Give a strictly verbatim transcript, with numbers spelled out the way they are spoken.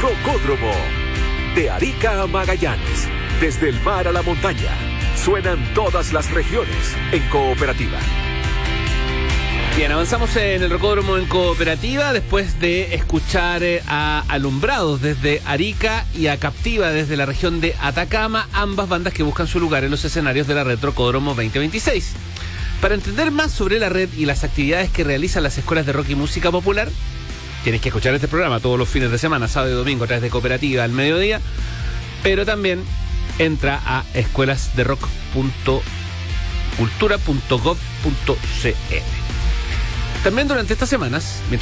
Rocódromo. De Arica a Magallanes, desde el mar a la montaña, suenan todas las regiones en cooperativa. Bien, avanzamos en el Rocódromo en cooperativa después de escuchar a Alumbrados desde Arica y a Captiva desde la región de Atacama, ambas bandas que buscan su lugar en los escenarios de la Red Rocódromo veinte veintiséis. Para entender más sobre la red y las actividades que realizan las escuelas de rock y música popular, tienes que escuchar este programa todos los fines de semana, sábado y domingo, a través de Cooperativa al mediodía, pero también entra a escuelas de rock punto cultura punto gov punto c l. También durante estas semanas, mientras